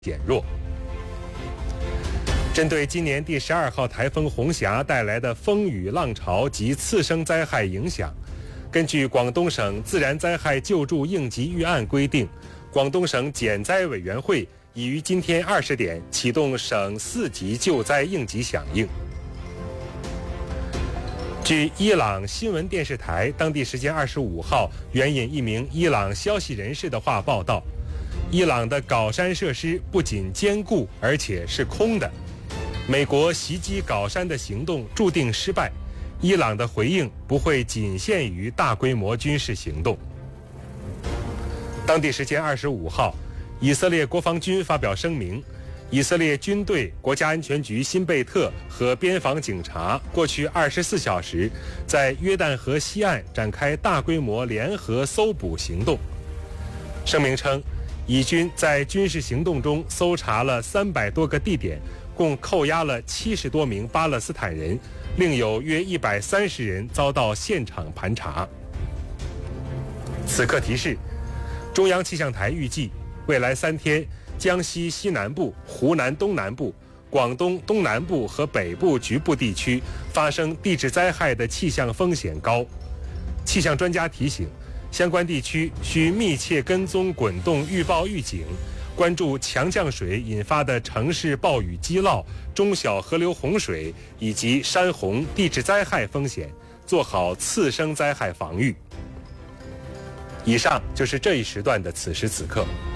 减弱。针对今年第12号台风红霞带来的风雨浪潮及次生灾害影响，根据广东省自然灾害救助应急预案规定，广东省减灾委员会已于今天20点启动省4级救灾应急响应。据伊朗新闻电视台当地时间25号援引一名伊朗消息人士的话报道，伊朗的皋山设施不仅坚固，而且是空的。美国袭击皋山的行动注定失败，伊朗的回应不会仅限于大规模军事行动。当地时间25号，以色列国防军发表声明，以色列军队、国家安全局新贝特和边防警察过去24小时在约旦河西岸展开大规模联合搜捕行动。声明称，以军在军事行动中搜查了300多个地点，共扣押了70多名巴勒斯坦人，另有约130人遭到现场盘查。此刻提示，中央气象台预计未来3天，江西西南部、湖南东南部、广东东南部和北部局部地区发生地质灾害的气象风险高。气象专家提醒，相关地区需密切跟踪滚动预报预警，关注强降水引发的城市暴雨积涝、中小河流洪水以及山洪、地质灾害风险，做好次生灾害防御。以上就是这一时段的此时此刻。